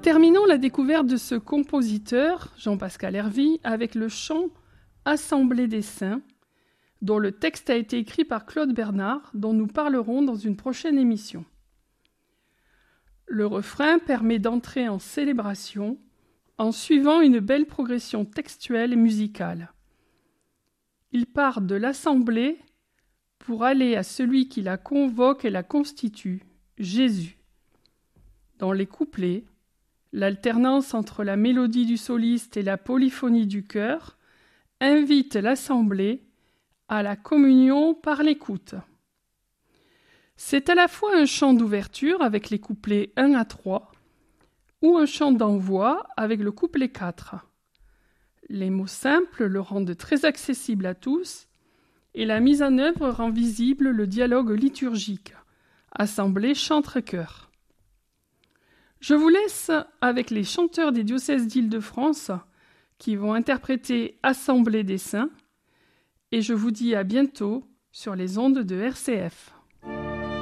Terminons la découverte de ce compositeur, Jean-Pascal Hervy, avec le chant « Assemblée des saints », dont le texte a été écrit par Claude Bernard, dont nous parlerons dans une prochaine émission. Le refrain permet d'entrer en célébration en suivant une belle progression textuelle et musicale. Il part de l'assemblée pour aller à celui qui la convoque et la constitue, Jésus. Dans les couplets, l'alternance entre la mélodie du soliste et la polyphonie du chœur invite l'assemblée à la communion par l'écoute. C'est à la fois un chant d'ouverture avec les couplets 1 à 3 ou un chant d'envoi avec le couplet 4. Les mots simples le rendent très accessible à tous et la mise en œuvre rend visible le dialogue liturgique, assemblée, chantre, chœur. Je vous laisse avec les chanteurs des diocèses d'Île-de-France qui vont interpréter Assemblée des saints et je vous dis à bientôt sur les ondes de RCF.